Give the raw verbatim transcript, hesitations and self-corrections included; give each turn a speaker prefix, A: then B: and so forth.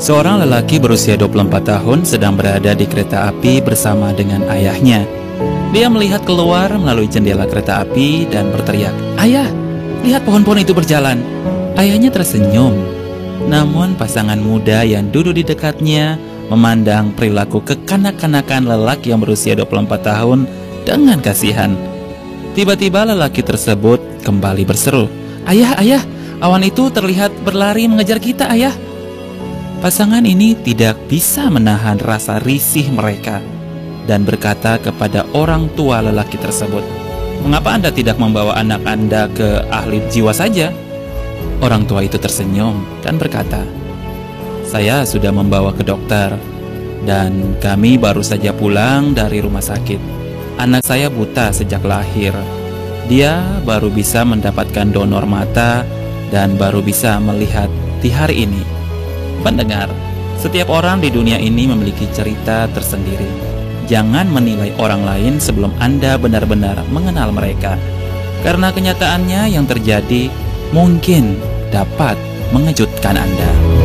A: Seorang lelaki berusia dua puluh empat tahun sedang berada di kereta api bersama dengan ayahnya. Dia melihat keluar melalui jendela kereta api dan berteriak, "Ayah, lihat pohon-pohon itu berjalan." Ayahnya tersenyum. Namun pasangan muda yang duduk di dekatnya memandang perilaku kekanak-kanakan lelaki yang berusia dua puluh empat tahun dengan kasihan. Tiba-tiba lelaki tersebut kembali berseru, "Ayah, ayah, awan itu terlihat berlari mengejar kita, ayah." Pasangan ini tidak bisa menahan rasa risih mereka dan berkata kepada orang tua lelaki tersebut, "Mengapa Anda tidak membawa anak Anda ke ahli jiwa saja?" Orang tua itu tersenyum dan berkata, "Saya sudah membawa ke dokter dan kami baru saja pulang dari rumah sakit. Anak saya buta sejak lahir. Dia baru bisa mendapatkan donor mata dan baru bisa melihat di hari ini." Pendengar, setiap orang di dunia ini memiliki cerita tersendiri. Jangan menilai orang lain sebelum Anda benar-benar mengenal mereka, karena kenyataannya yang terjadi mungkin dapat mengejutkan Anda.